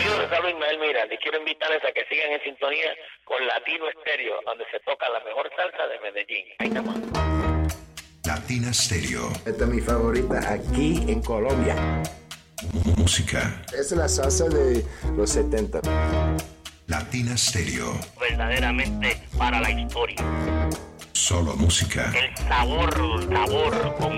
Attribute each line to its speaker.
Speaker 1: Les habla Ismael Miranda y quiero invitarles a que sigan en sintonía con Latino Estéreo, donde se toca la mejor salsa de Medellín. Ahí estamos.
Speaker 2: Latina Stereo.
Speaker 3: Esta es mi favorita aquí en Colombia.
Speaker 2: Música.
Speaker 3: Es la salsa de los 70.
Speaker 2: Latina Stereo.
Speaker 1: Verdaderamente para la historia.
Speaker 2: Solo música.
Speaker 1: El sabor con